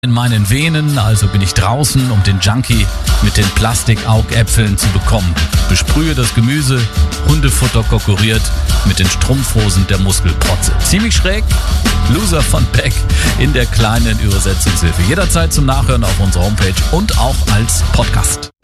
in meinen Venen, also bin ich draußen, um den Junkie mit den Plastikaugäpfeln zu bekommen. Besprühe das Gemüse, Hundefutter konkurriert mit den Strumpfhosen der Muskelprotze. Ziemlich schräg, Loser von Beck in der kleinen Übersetzungshilfe. Jederzeit zum Nachhören auf unserer Homepage und auch als Podcast.